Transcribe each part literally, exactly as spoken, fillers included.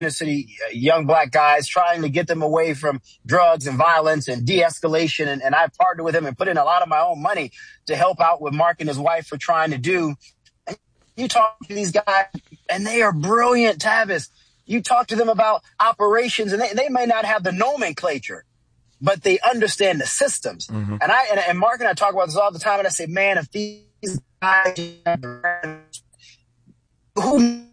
city young black guys, trying to get them away from drugs and violence and de-escalation. And, and I've partnered with him and put in a lot of my own money to help out with Mark and his wife are trying to do. And you talk to these guys, and they are brilliant, Tavis. You talk to them about operations, and they, they may not have the nomenclature, but they understand the systems. Mm-hmm. And I and, and Mark and I talk about this all the time, and I say, man, if these guys who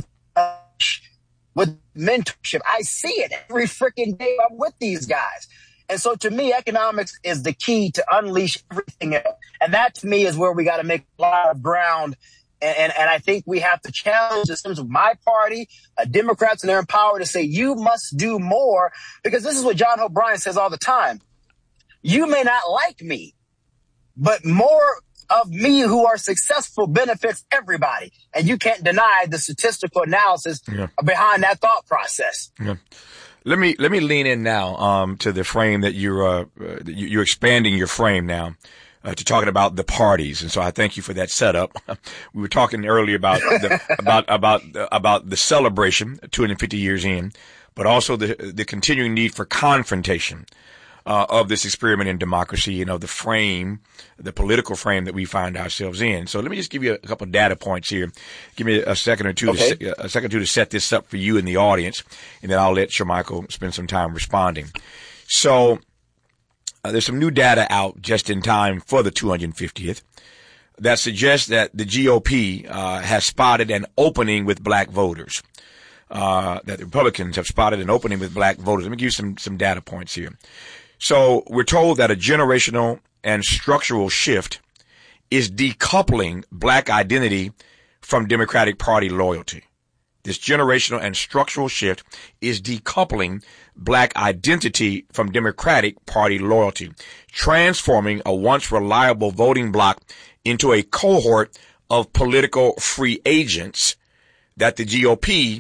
with mentorship, I see it every freaking day. I'm with these guys. And so to me, economics is the key to unleash everything else. And that to me is where we got to make a lot of ground. And, and, and I think we have to challenge the systems of my party, uh, Democrats, and they're empowered to say, you must do more, because this is what John Hope Bryant says all the time. You may not like me, but more of me who are successful benefits everybody. And you can't deny the statistical analysis yeah. behind that thought process. Yeah. Let me, let me lean in now, um, to the frame that you're, uh, uh you're expanding your frame now. Uh, to talking about the parties. And so I thank you for that setup. We were talking earlier about the, about, about, about the celebration two hundred fifty years in, but also the, the continuing need for confrontation, uh, of this experiment in democracy, you know, the frame, the political frame that we find ourselves in. So let me just give you a couple of data points here. Give me a second or two, okay. to, a second or two to set this up for you in the audience, and then I'll let Shermichael spend some time responding. So, Uh, there's some new data out just in time for the two hundred fiftieth that suggests that the G O P uh, has spotted an opening with black voters, uh, that the Republicans have spotted an opening with black voters. Let me give you some, some data points here. So we're told that a generational and structural shift is decoupling black identity from Democratic Party loyalty. This generational and structural shift is decoupling black identity from Democratic Party loyalty, transforming a once reliable voting bloc into a cohort of political free agents that the G O P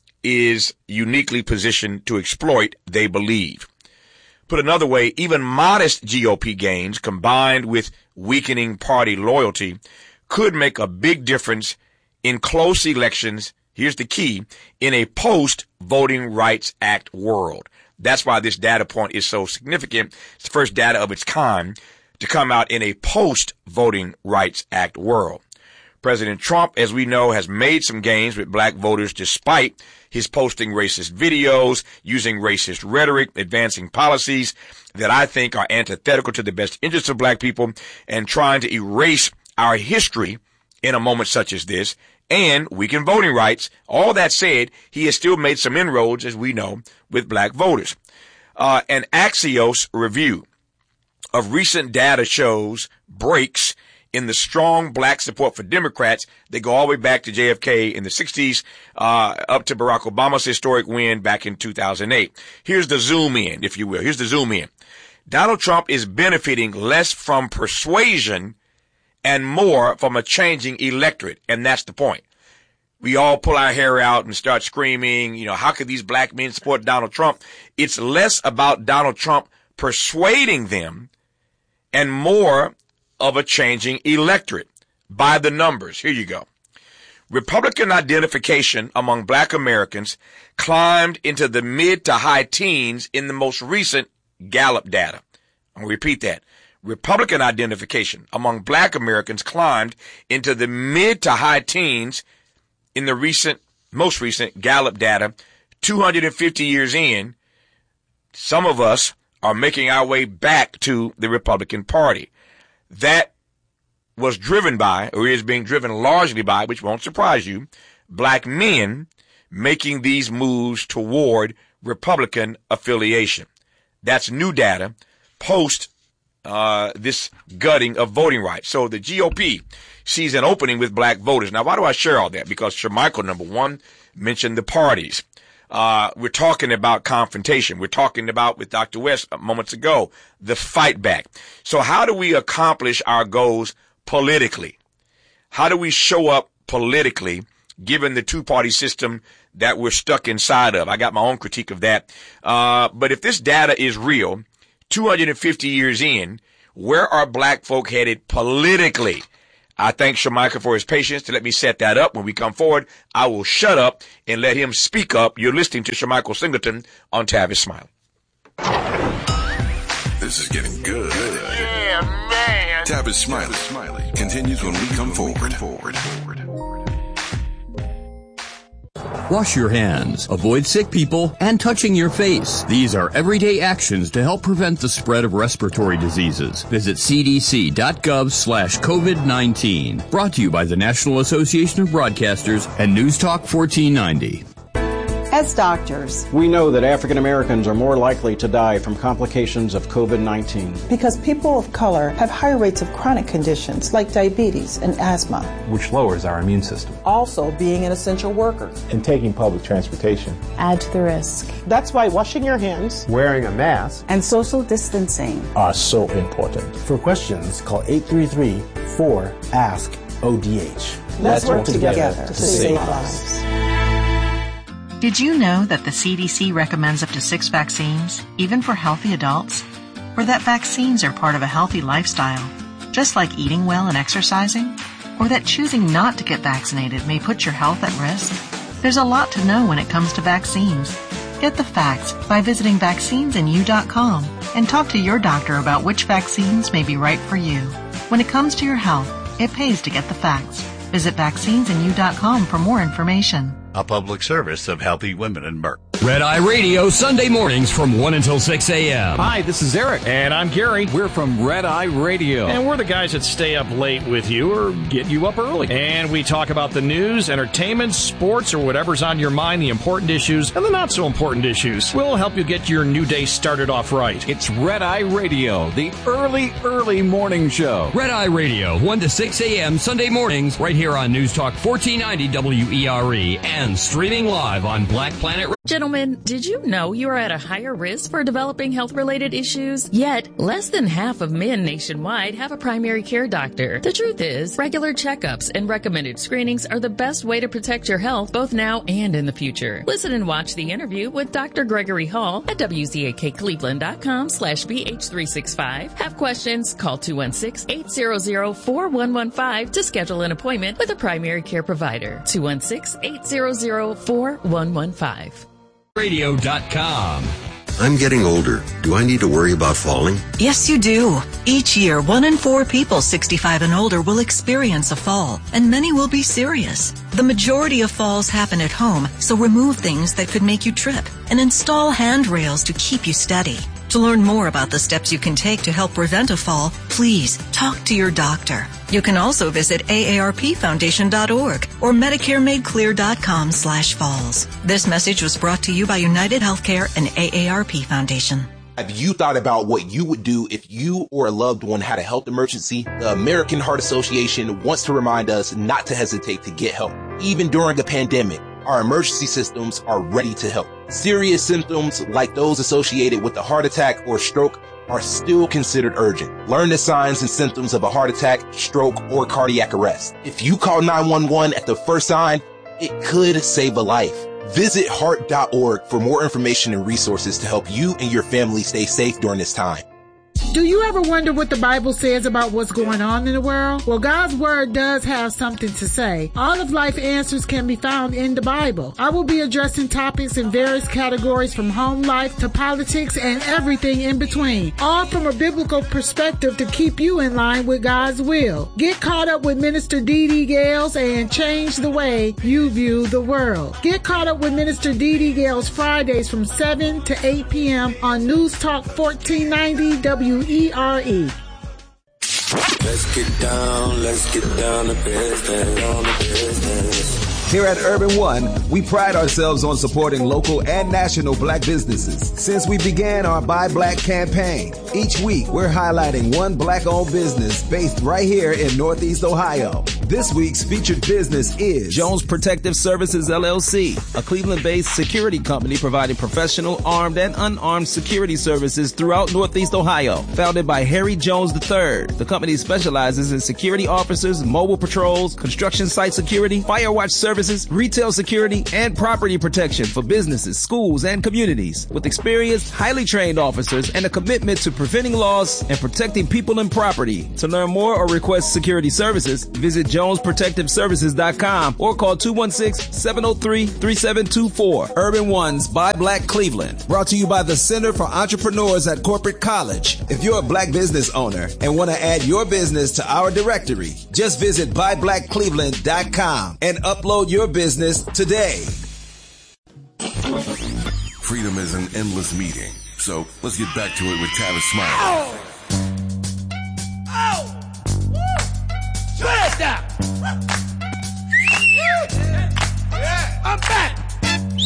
is uniquely positioned to exploit, they believe. Put another way, even modest G O P gains combined with weakening party loyalty could make a big difference in close elections. Here's the key, in a post-Voting Rights Act world. That's why this data point is so significant. It's the first data of its kind to come out in a post-Voting Rights Act world. President Trump, as we know, has made some gains with black voters despite his posting racist videos, using racist rhetoric, advancing policies that I think are antithetical to the best interests of black people, and trying to erase our history in a moment such as this, and weaken voting rights. All that said, he has still made some inroads, as we know, with black voters. Uh, an Axios review of recent data shows breaks in the strong black support for Democrats. They go all the way back to J F K in the sixties, uh, up to Barack Obama's historic win back in two thousand eight. Here's the zoom in, if you will. Here's the zoom in. Donald Trump is benefiting less from persuasion and more from a changing electorate. And that's the point. We all pull our hair out and start screaming, you know, how could these black men support Donald Trump? It's less about Donald Trump persuading them and more of a changing electorate by the numbers. Here you go. Republican identification among black Americans climbed into the mid to high teens in the most recent Gallup data. I'll repeat that. Republican identification among black Americans climbed into the mid to high teens in the recent, most recent Gallup data, two hundred fifty years in. Some of us are making our way back to the Republican Party. That was driven by, or is being driven largely by, which won't surprise you, black men making these moves toward Republican affiliation. That's new data post Uh, this gutting of voting rights. So the G O P sees an opening with black voters. Now, why do I share all that? Because Shermichael, number one, mentioned the parties. Uh, we're talking about confrontation. We're talking about, with Doctor West moments ago, the fight back. So how do we accomplish our goals politically? How do we show up politically, given the two-party system that we're stuck inside of? I got my own critique of that. Uh, but if this data is real, two hundred fifty years in, where are black folk headed politically? I thank Shamika for his patience to let me set that up. When we come forward, I will shut up and let him speak up. You're listening to Shamika Singleton on Tavis Smile. This is getting good. Yeah, man. Tavis Smiley continues when we come forward. forward. Wash your hands, avoid sick people, and touching your face. These are everyday actions to help prevent the spread of respiratory diseases. Visit c d c dot gov slash covid nineteen. Brought to you by the National Association of Broadcasters and News Talk fourteen ninety. As doctors, we know that African Americans are more likely to die from complications of covid nineteen. Because people of color have higher rates of chronic conditions like diabetes and asthma, which lowers our immune system. Also, being an essential worker and taking public transportation add to the risk. That's why washing your hands, wearing a mask, and social distancing are so important. For questions, call eight three three, four, ask, O D H. Let's, Let's work, work together, together to, to save, save lives. lives. Did you know that the C D C recommends up to six vaccines, even for healthy adults? Or that vaccines are part of a healthy lifestyle, just like eating well and exercising? Or that choosing not to get vaccinated may put your health at risk? There's a lot to know when it comes to vaccines. Get the facts by visiting vaccines in you dot com and talk to your doctor about which vaccines may be right for you. When it comes to your health, it pays to get the facts. Visit vaccines in you dot com for more information. A public service of Healthy Women in Merck. Red Eye Radio, Sunday mornings from one until six a.m. Hi, this is Eric. And I'm Gary. We're from Red Eye Radio. And we're the guys that stay up late with you or get you up early. And we talk about the news, entertainment, sports, or whatever's on your mind, the important issues and the not so important issues. We'll help you get your new day started off right. It's Red Eye Radio, the early, early morning show. Red Eye Radio, one to six a.m. Sunday mornings, right here on News Talk fourteen ninety W E R E and streaming live on Black Planet. Gentlemen, did you know you are at a higher risk for developing health-related issues? Yet, less than half of men nationwide have a primary care doctor. The truth is, regular checkups and recommended screenings are the best way to protect your health both now and in the future. Listen and watch the interview with Doctor Gregory Hall at W Z A K Cleveland dot com slash B H three sixty-five. Have questions? Call two one six, eight hundred, four one one five to schedule an appointment with a primary care provider. two one six, eight hundred, four one one five. radio dot com. I'm getting older. Do I need to worry about falling? Yes, you do. Each year, one in four people sixty-five and older will experience a fall, and many will be serious. The majority of falls happen at home, so remove things that could make you trip and install handrails to keep you steady. To learn more about the steps you can take to help prevent a fall, please talk to your doctor. You can also visit A A R P foundation dot org or medicare made clear dot com slash falls. This message was brought to you by United Healthcare and A A R P Foundation. Have you thought about what you would do if you or a loved one had a health emergency? The American Heart Association wants to remind us not to hesitate to get help. Even during a pandemic, our emergency systems are ready to help. Serious symptoms like those associated with a heart attack or stroke are still considered urgent. Learn the signs and symptoms of a heart attack, stroke, or cardiac arrest. If you call nine one one at the first sign, it could save a life. Visit heart dot org for more information and resources to help you and your family stay safe during this time. Do you ever wonder what the Bible says about what's going on in the world? Well, God's Word does have something to say. All of life answers can be found in the Bible. I will be addressing topics in various categories from home life to politics and everything in between, all from a biblical perspective to keep you in line with God's will. Get caught up with Minister Dee Dee Gales and change the way you view the world. Get caught up with Minister Dee Dee Gales Fridays from seven to eight p.m. on News Talk fourteen ninety W E R E. Let's get down, let's get down to business, down to business. Here at Urban One, we pride ourselves on supporting local and national black businesses. Since we began our Buy Black campaign, each week we're highlighting one black-owned business based right here in Northeast Ohio. This week's featured business is Jones Protective Services, L L C, a Cleveland-based security company providing professional armed and unarmed security services throughout Northeast Ohio. Founded by Harry Jones the third, the company specializes in security officers, mobile patrols, construction site security, fire watch services, retail security, and property protection for businesses, schools, and communities. With experienced, highly trained officers and a commitment to preventing loss and protecting people and property. To learn more or request security services, visit jones protective services dot com or call two one six, seven oh three, three seven two four. Urban Ones by Black Cleveland. Brought to you by the Center for Entrepreneurs at Corporate College. If you're a black business owner and want to add your business to our directory, just visit buy black cleveland dot com and upload your business today. Freedom is an endless meeting, so let's get back to it with Tavis Smiley.